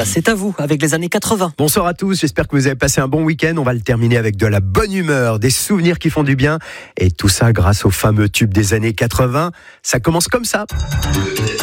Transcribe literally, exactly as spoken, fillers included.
place est à vous avec les années quatre-vingts. Bonsoir à tous, j'espère que vous avez passé un bon week-end. On va le terminer avec de la bonne humeur, des souvenirs qui font du bien. Et tout ça grâce au fameux tube des années quatre-vingts. Ça commence comme ça.